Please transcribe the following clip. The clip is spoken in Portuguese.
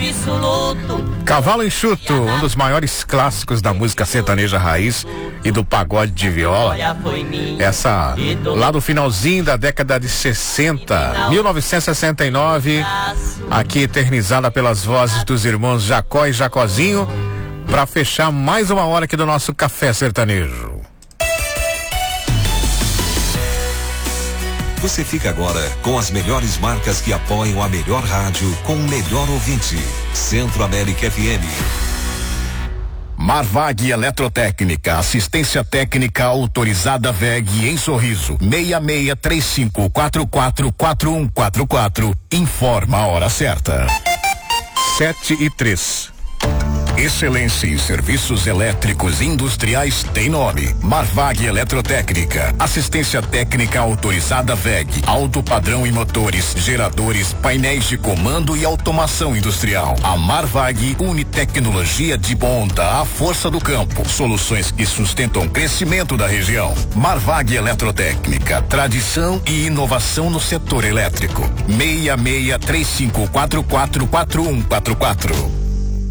Cavalo Enxuto, um dos maiores clássicos da música sertaneja raiz e do pagode de viola. Essa lá do finalzinho da década de 60, 1969, aqui eternizada pelas vozes dos irmãos Jacó e Jacozinho, para fechar mais uma hora aqui do nosso Café Sertanejo. Você fica agora com as melhores marcas que apoiam a melhor rádio com o melhor ouvinte. Centro América FM. Marvag Eletrotécnica, assistência técnica autorizada VEG em Sorriso, 6635444144. Informa a hora certa. 7:03. Excelência em serviços elétricos industriais tem nome. Marvag Eletrotécnica. Assistência técnica autorizada VEG. Alto padrão em motores, geradores, painéis de comando e automação industrial. A Marvag une tecnologia de ponta à força do campo. Soluções que sustentam o crescimento da região. Marvag Eletrotécnica. Tradição e inovação no setor elétrico. 6635444144.